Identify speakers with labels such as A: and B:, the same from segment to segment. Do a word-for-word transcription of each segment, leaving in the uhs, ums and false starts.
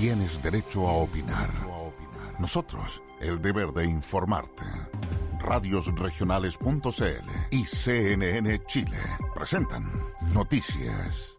A: tienes derecho a opinar. Nosotros, el deber de informarte. Radios Regionales punto c l y C N N Chile presentan Noticias.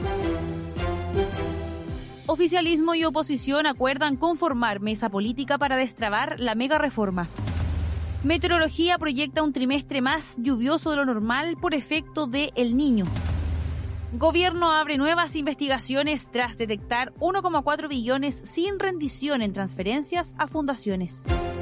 B: Oficialismo y oposición acuerdan conformar mesa política para destrabar la mega reforma. Meteorología proyecta un trimestre más lluvioso de lo normal por efecto de El Niño. Gobierno abre nuevas investigaciones tras detectar uno coma cuatro billones sin rendición en transferencias a fundaciones.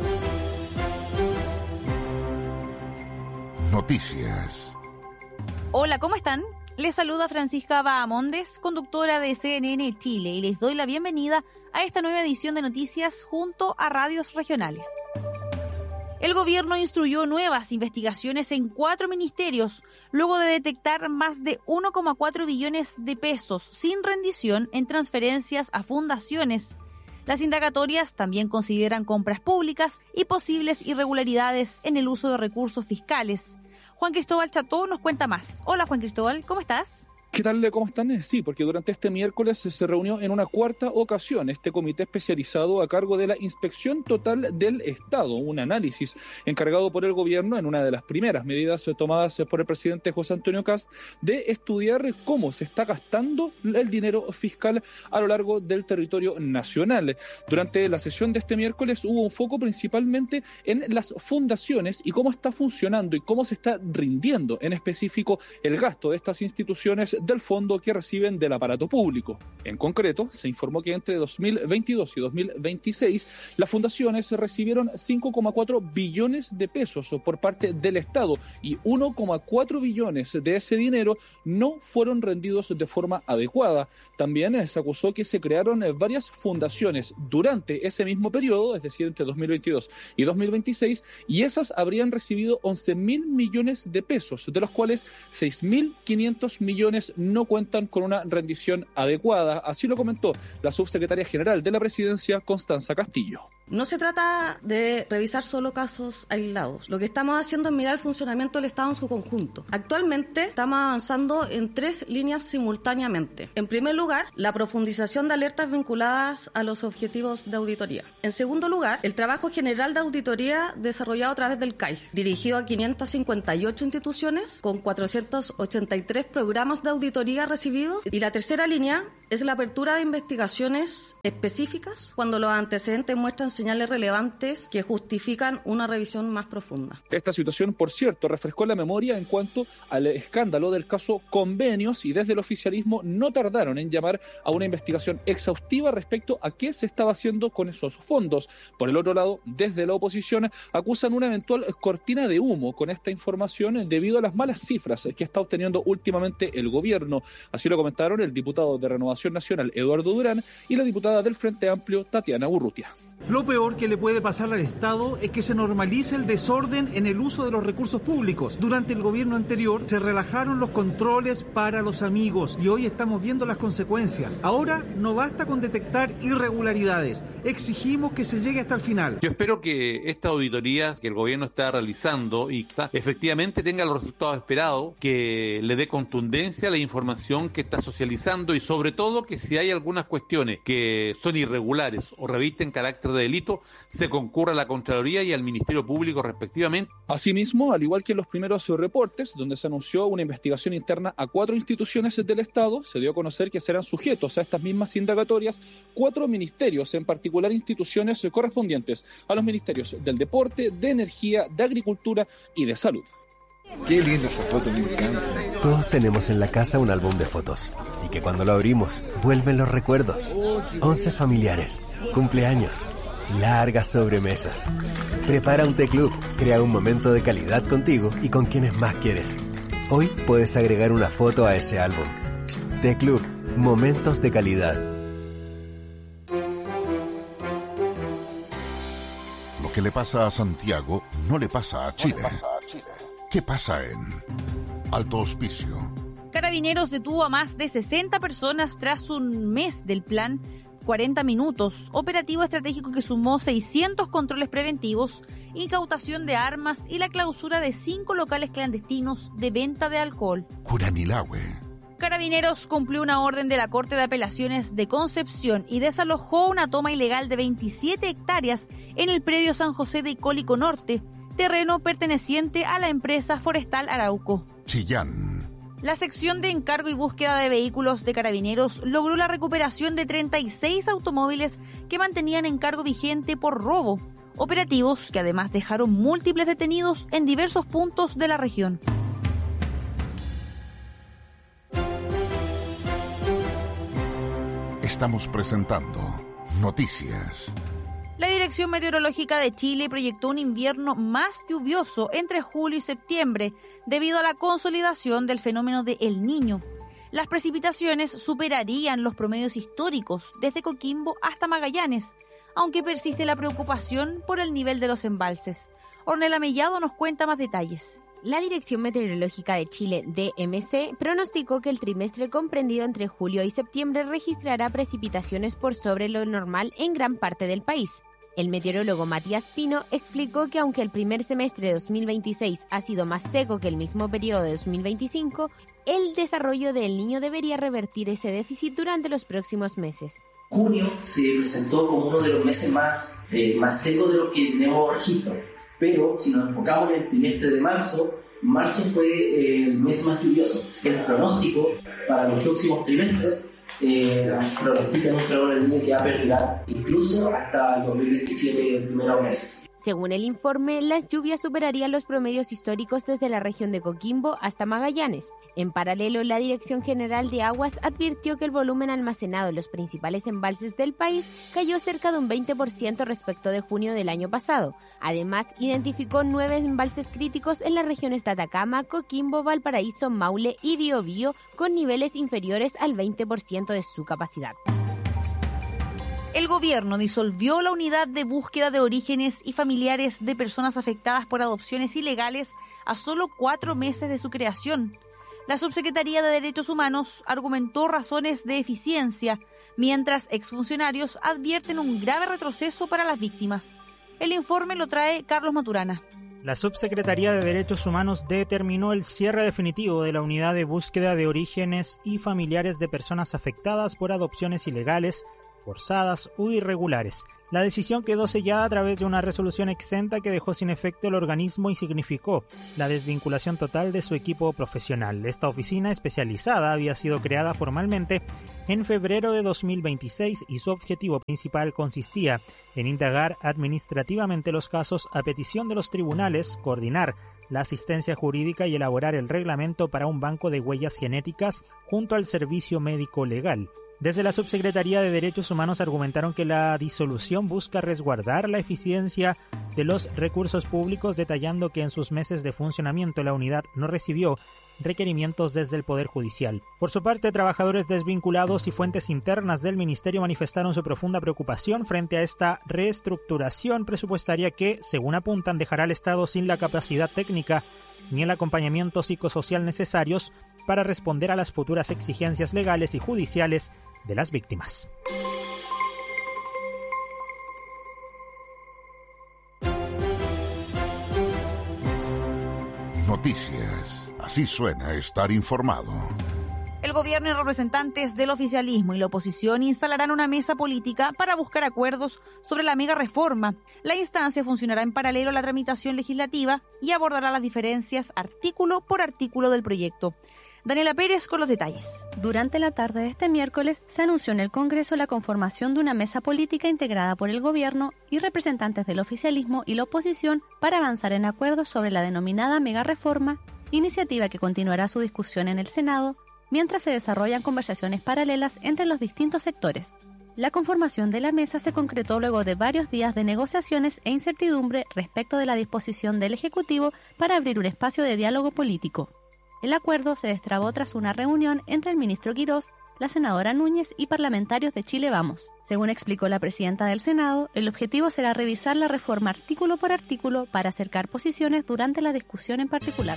A: Noticias.
B: Hola, ¿cómo están? Les saluda Francisca Bahamondes, conductora de C N N Chile, y les doy la bienvenida a esta nueva edición de Noticias junto a Radios Regionales. El gobierno instruyó nuevas investigaciones en cuatro ministerios, luego de detectar más de uno coma cuatro billones de pesos sin rendición en transferencias a fundaciones. Las indagatorias también consideran compras públicas y posibles irregularidades en el uso de recursos fiscales. Juan Cristóbal Cható nos cuenta más. Hola Juan Cristóbal, ¿cómo estás?
C: ¿Qué tal? ¿Cómo están? Sí, porque durante este miércoles se reunió en una cuarta ocasión este comité especializado a cargo de la Inspección Total del Estado, un análisis encargado por el gobierno en una de las primeras medidas tomadas por el presidente José Antonio Kast de estudiar cómo se está gastando el dinero fiscal a lo largo del territorio nacional. Durante la sesión de este miércoles hubo un foco principalmente en las fundaciones y cómo está funcionando y cómo se está rindiendo en específico el gasto de estas instituciones del fondo que reciben del aparato público. En concreto, se informó que entre dos mil veintidós y dos mil veintiséis las fundaciones recibieron cinco coma cuatro billones de pesos por parte del Estado y uno coma cuatro billones de ese dinero no fueron rendidos de forma adecuada. También se acusó que se crearon varias fundaciones durante ese mismo periodo, es decir, entre dos mil veintidós y dos mil veintiséis, y esas habrían recibido once mil millones de pesos, de los cuales seis mil quinientos millones no cuentan con una rendición adecuada. Así lo comentó la subsecretaria general de la Presidencia, Constanza Castillo.
D: No se trata de revisar solo casos aislados. Lo que estamos haciendo es mirar el funcionamiento del Estado en su conjunto. Actualmente estamos avanzando en tres líneas simultáneamente. En primer lugar, la profundización de alertas vinculadas a los objetivos de auditoría. En segundo lugar, el trabajo general de auditoría desarrollado a través del C A I, dirigido a quinientas cincuenta y ocho instituciones con cuatrocientos ochenta y tres programas de auditoría recibidos. Y la tercera línea es la apertura de investigaciones específicas cuando los antecedentes muestran señales relevantes que justifican una revisión más profunda.
C: Esta situación, por cierto, refrescó la memoria en cuanto al escándalo del caso Convenios, y desde el oficialismo no tardaron en llamar a una investigación exhaustiva respecto a qué se estaba haciendo con esos fondos. Por el otro lado, desde la oposición acusan una eventual cortina de humo con esta información debido a las malas cifras que está obteniendo últimamente el gobierno. Así lo comentaron el diputado de Renovación Nacional, Eduardo Durán, y la diputada del Frente Amplio, Tatiana Urrutia.
E: Lo peor que le puede pasar al Estado es que se normalice el desorden en el uso de los recursos públicos. Durante el gobierno anterior se relajaron los controles para los amigos y hoy estamos viendo las consecuencias. Ahora no basta con detectar irregularidades, exigimos que se llegue hasta el final.
F: Yo espero que esta auditoría que el gobierno está realizando y efectivamente tenga los resultados esperados, que le dé contundencia a la información que está socializando y sobre todo que si hay algunas cuestiones que son irregulares o revisten carácter de delito, se concurra a la Contraloría y al Ministerio Público respectivamente.
C: Asimismo, al igual que en los primeros reportes, donde se anunció una investigación interna a cuatro instituciones del Estado, se dio a conocer que serán sujetos a estas mismas indagatorias cuatro ministerios, en particular instituciones correspondientes a los ministerios del Deporte, de Energía, de Agricultura y de Salud.
G: Qué linda esa foto, me encanta.
H: Todos tenemos en la casa un álbum de fotos y que cuando lo abrimos vuelven los recuerdos. Once familiares, cumpleaños, largas sobremesas. Prepara un té club, crea un momento de calidad contigo y con quienes más quieres. Hoy puedes agregar una foto a ese álbum. Té Club, momentos de calidad.
A: Lo que le pasa a Santiago no le pasa a Chile. ¿Qué pasa en Alto Hospicio?
B: Carabineros detuvo a más de sesenta personas tras un mes del plan cuarenta minutos, operativo estratégico que sumó seiscientos controles preventivos, incautación de armas y la clausura de cinco locales clandestinos de venta de alcohol.
A: Curanilahue.
B: Carabineros cumplió una orden de la Corte de Apelaciones de Concepción y desalojó una toma ilegal de veintisiete hectáreas en el predio San José de Icólico Norte, terreno perteneciente a la empresa forestal Arauco.
A: Chillán.
B: La sección de encargo y búsqueda de vehículos de Carabineros logró la recuperación de treinta y seis automóviles que mantenían encargo vigente por robo, operativos que además dejaron múltiples detenidos en diversos puntos de la región.
A: Estamos presentando Noticias.
B: La Dirección Meteorológica de Chile proyectó un invierno más lluvioso entre julio y septiembre debido a la consolidación del fenómeno de El Niño. Las precipitaciones superarían los promedios históricos desde Coquimbo hasta Magallanes, aunque persiste la preocupación por el nivel de los embalses. Ornella Mellado nos cuenta más detalles.
I: La Dirección Meteorológica de Chile, D M C, pronosticó que el trimestre comprendido entre julio y septiembre registrará precipitaciones por sobre lo normal en gran parte del país. El meteorólogo Matías Pino explicó que aunque el primer semestre de dos mil veintiséis ha sido más seco que el mismo periodo de dos mil veinticinco, el desarrollo del Niño debería revertir ese déficit durante los próximos meses.
J: Junio se presentó como uno de los meses más, eh, más secos de los que tenemos registro. Pero si nos enfocamos en el trimestre de marzo, marzo fue eh, el mes más lluvioso. El pronóstico para los próximos trimestres eh, pronostica un fenómeno del Niño que va a perdurar incluso hasta el dos mil veintisiete, los primeros meses.
I: Según el informe, las lluvias superarían los promedios históricos desde la región de Coquimbo hasta Magallanes. En paralelo, la Dirección General de Aguas advirtió que el volumen almacenado en los principales embalses del país cayó cerca de un veinte por ciento respecto de junio del año pasado. Además, identificó nueve embalses críticos en las regiones de Atacama, Coquimbo, Valparaíso, Maule y Biobío con niveles inferiores al veinte por ciento de su capacidad.
B: El gobierno disolvió la unidad de búsqueda de orígenes y familiares de personas afectadas por adopciones ilegales a solo cuatro meses de su creación. La Subsecretaría de Derechos Humanos argumentó razones de eficiencia, mientras exfuncionarios advierten un grave retroceso para las víctimas. El informe lo trae Carlos Maturana.
K: La Subsecretaría de Derechos Humanos determinó el cierre definitivo de la unidad de búsqueda de orígenes y familiares de personas afectadas por adopciones ilegales, forzadas o irregulares. La decisión quedó sellada a través de una resolución exenta que dejó sin efecto el organismo y significó la desvinculación total de su equipo profesional. Esta oficina especializada había sido creada formalmente en febrero de dos mil veintiséis y su objetivo principal consistía en indagar administrativamente los casos a petición de los tribunales, coordinar la asistencia jurídica y elaborar el reglamento para un banco de huellas genéticas junto al servicio médico legal. Desde la Subsecretaría de Derechos Humanos argumentaron que la disolución busca resguardar la eficiencia de los recursos públicos, detallando que en sus meses de funcionamiento la unidad no recibió requerimientos desde el Poder Judicial. Por su parte, trabajadores desvinculados y fuentes internas del Ministerio manifestaron su profunda preocupación frente a esta reestructuración presupuestaria que, según apuntan, dejará al Estado sin la capacidad técnica ni el acompañamiento psicosocial necesarios para responder a las futuras exigencias legales y judiciales de las víctimas.
A: Noticias. Así suena estar informado.
B: El gobierno y representantes del oficialismo y la oposición instalarán una mesa política para buscar acuerdos sobre la mega reforma. La instancia funcionará en paralelo a la tramitación legislativa y abordará las diferencias artículo por artículo del proyecto. Daniela Pérez con los detalles.
L: Durante la tarde de este miércoles se anunció en el Congreso la conformación de una mesa política integrada por el gobierno y representantes del oficialismo y la oposición para avanzar en acuerdos sobre la denominada mega reforma, iniciativa que continuará su discusión en el Senado, mientras se desarrollan conversaciones paralelas entre los distintos sectores. La conformación de la mesa se concretó luego de varios días de negociaciones e incertidumbre respecto de la disposición del Ejecutivo para abrir un espacio de diálogo político. El acuerdo se destrabó tras una reunión entre el ministro Quirós, la senadora Núñez y parlamentarios de Chile Vamos. Según explicó la presidenta del Senado, el objetivo será revisar la reforma artículo por artículo para acercar posiciones durante la discusión en particular.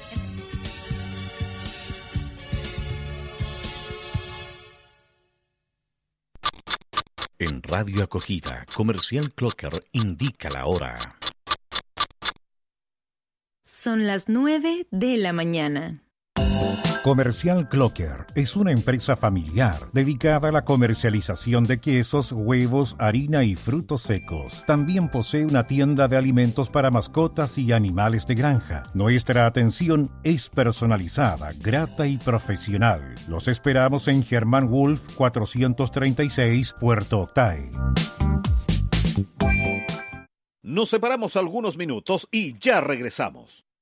M: En Radio Acogida, Comercial Clocker indica la hora.
N: Son las nueve de la mañana. Comercial Clocker es una empresa familiar dedicada a la comercialización de quesos, huevos, harina y frutos secos. También posee una tienda de alimentos para mascotas y animales de granja. Nuestra atención es personalizada, grata y profesional. Los esperamos en Germán Wolf cuatrocientos treinta y seis, Puerto Octay.
O: Nos separamos algunos minutos y ya regresamos.